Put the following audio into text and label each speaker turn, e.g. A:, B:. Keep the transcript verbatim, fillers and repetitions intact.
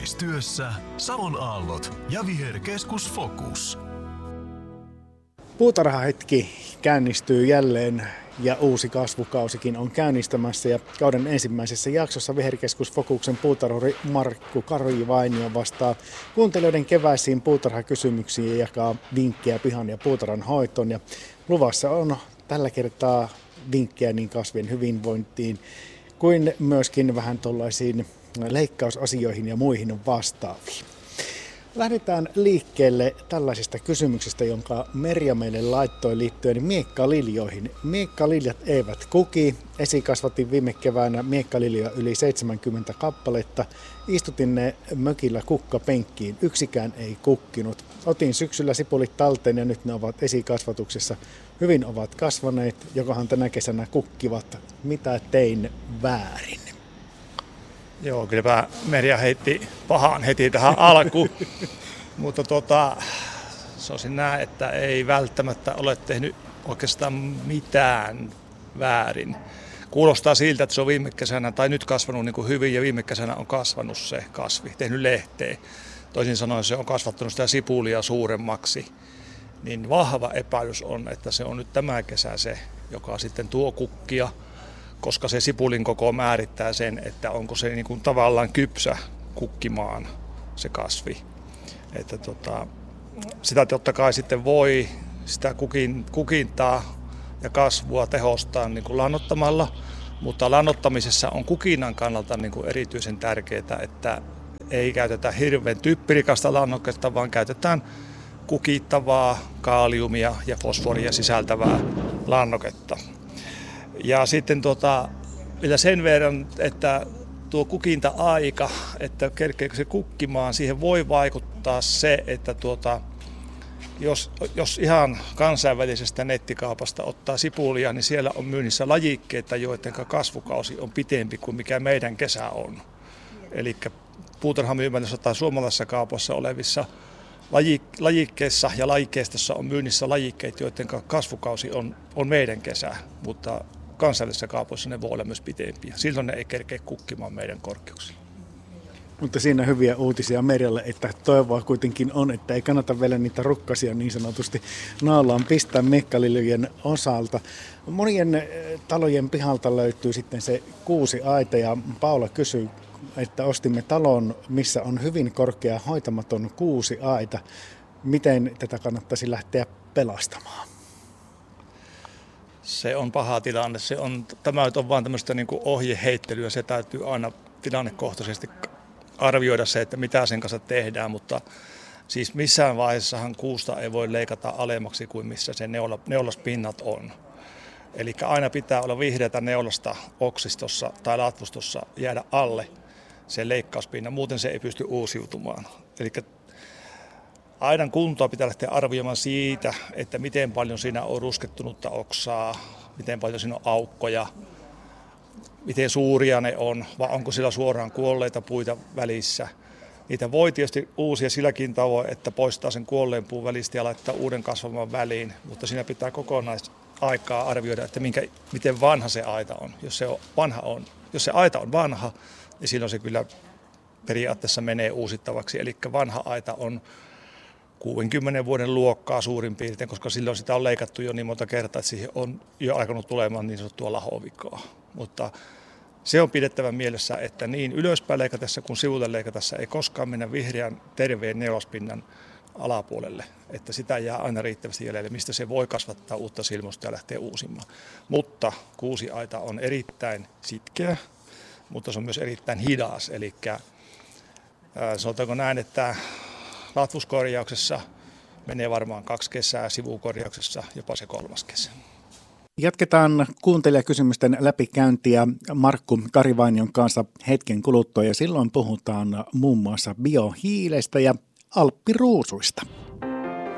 A: Yhteistyössä Savon aallot ja Viherkeskus Fokus.
B: Puutarhahetki käynnistyy jälleen ja uusi kasvukausikin on käynnistämässä. Ja kauden ensimmäisessä jaksossa Viherkeskus Fokuksen puutarhuri Markku Karivainio vastaa kuuntelijoiden keväisiin puutarhakysymyksiin ja jakaa vinkkejä pihan ja puutarhan hoitoon. Ja luvassa on tällä kertaa vinkkejä niin kasvien hyvinvointiin kuin myöskin vähän tuollaisiin leikkausasioihin ja muihin vastaaviin. Lähdetään liikkeelle tällaisesta kysymyksestä, jonka Merja meille laittoi liittyen miekkaliljoihin. Miekkaliljat eivät kuki. Esikasvatin viime keväänä miekkaliljoja yli seitsemänkymmentä kappaletta. Istutin ne mökillä kukkapenkkiin. Yksikään ei kukkinut. Otin syksyllä sipulit talteen ja nyt ne ovat esikasvatuksessa. Hyvin ovat kasvaneet, jokohan tänä kesänä kukkivat. Mitä tein väärin?
C: Joo, kyllä Merja heitti pahaan heti tähän alkuun, mutta tota, sanoisin näin, että ei välttämättä ole tehnyt oikeastaan mitään väärin. Kuulostaa siltä, että se on viime kesänä tai nyt kasvanut niin kuin hyvin ja viime kesänä on kasvanut se kasvi, tehnyt lehteä. Toisin sanoen se on kasvattanut sitä sipulia suuremmaksi. Niin vahva epäilys on, että se on nyt tämä kesä se, joka sitten tuo kukkia. Koska se sipulin koko määrittää sen, että onko se niin kuin tavallaan kypsä kukkimaan se kasvi. Että tota, sitä totta kai sitten voi sitä kukin, kukintaa ja kasvua tehostaa niin kuin lannottamalla, mutta lannottamisessa on kukinnan kannalta niin kuin erityisen tärkeää, että ei käytetä hirveän typpirikasta lannoketta, vaan käytetään kukittavaa kaaliumia ja fosforia sisältävää lannoketta. Ja sitten tuota, vielä sen verran, että tuo kukinta-aika, että kerkeekö se kukkimaan, siihen voi vaikuttaa se, että tuota, jos, jos ihan kansainvälisestä nettikaupasta ottaa sipulia, niin siellä on myynnissä lajikkeita, joiden kasvukausi on pitempi kuin mikä meidän kesä on. Eli puutarhamyymälössä tai suomalaisessa kaupassa olevissa lajikkeissa ja lajikkeistossa on myynnissä lajikkeita, joiden kasvukausi on, on meidän kesä, mutta kansallisissa kaupoissa ne voi olla myös pitempiä. Silloin ne ei kerkeä kukkimaan meidän korkeuksilla.
B: Mutta siinä hyviä uutisia Merjalle, että toivoa kuitenkin on, että ei kannata vielä niitä rukkasia niin sanotusti naalaan pistää miekkaliljojen osalta. Monien talojen pihalta löytyy sitten se kuusi aita ja Paula kysyy, että ostimme talon, missä on hyvin korkea hoitamaton kuusi aita. Miten tätä kannattaisi lähteä pelastamaan?
C: Se on paha tilanne. Se on, tämä on vain tämmöistä niin kuin ohjeheittelyä. Se täytyy aina tilannekohtaisesti arvioida se, että mitä sen kanssa tehdään, mutta siis missään vaiheessahan kuusta ei voi leikata alemmaksi kuin missä se neula, neulaspinnat on. Eli aina pitää olla vihreätä neulasta oksistossa tai latvustossa jäädä alle sen leikkauspinnan, muuten se ei pysty uusiutumaan. Eli aidan kuntoa pitää lähteä arvioimaan siitä, että miten paljon siinä on ruskettunutta oksaa, miten paljon siinä on aukkoja, miten suuria ne on, vai onko siellä suoraan kuolleita puita välissä. Niitä voi tietysti uusia silläkin tavoin, että poistaa sen kuolleen puun välistä ja laittaa uuden kasvamaan väliin, mutta siinä pitää kokonaisaikaa arvioida, että minkä, miten vanha se aita on. Jos se, on, vanha on. Jos se aita on vanha, niin silloin se kyllä periaatteessa menee uusittavaksi. Eli vanha aita on kuudenkymmenen vuoden luokkaa suurin piirtein, koska silloin sitä on leikattu jo niin monta kertaa, että siihen on jo alkanut tulemaan niin sanottua lahovikaa. Mutta se on pidettävä mielessä, että niin ylöspäin leikatessa kuin sivulle leikatessa ei koskaan mennä vihreän terveen neulaspinnan alapuolelle, että sitä jää aina riittävästi jäljelle, mistä se voi kasvattaa uutta silmusta ja lähteä uusimaan. Mutta kuusiaita on erittäin sitkeä, mutta se on myös erittäin hidas, eli sanotaanko näin, että latvuskorjauksessa menee varmaan kaksi kesää, sivukorjauksessa jopa se kolmas kesä.
B: Jatketaan kuuntelijakysymysten läpikäyntiä Markku Karivainion kanssa hetken kuluttua ja silloin puhutaan muun muassa biohiilestä ja alppiruusuista.